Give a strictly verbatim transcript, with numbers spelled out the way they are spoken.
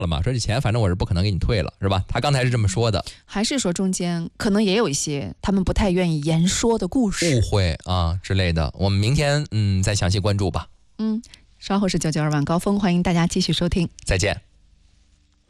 了嘛，说这钱反正我是不可能给你退了，是吧？他刚才是这么说的。 还是说中间可能也有一些他们不太愿意言说的故事、 误会啊之类的？我们明天嗯再详细关注吧。 嗯，稍后是九九二晚高峰，欢迎大家继续收听， 再见。